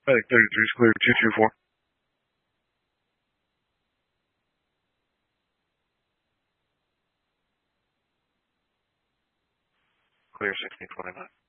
I think 33 is clear. 224. Clear 1629.